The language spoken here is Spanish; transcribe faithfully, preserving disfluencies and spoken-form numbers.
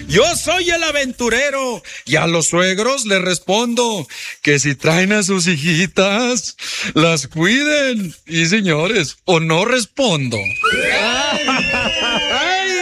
Yo soy el aventurero y a los suegros les respondo que si traen a sus hijitas, las cuiden. Y señores, o no respondo.